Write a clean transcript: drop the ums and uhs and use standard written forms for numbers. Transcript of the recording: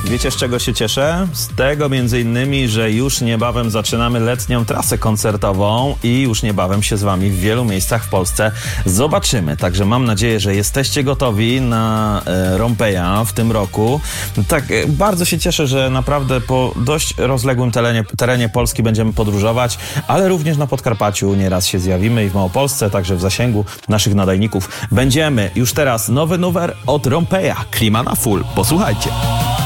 Wiecie, z czego się cieszę? Z tego między innymi, że już niebawem zaczynamy letnią trasę koncertową i już niebawem się z wami w wielu miejscach w Polsce zobaczymy. Także mam nadzieję, że jesteście gotowi na Rompeja w tym roku. Tak, bardzo się cieszę, że naprawdę po dość rozległym terenie Polski będziemy podróżować, ale również na Podkarpaciu nieraz się zjawimy i w Małopolsce, także w zasięgu naszych nadajników będziemy. Już teraz nowy numer od Rompeja. Klima na full. Posłuchajcie.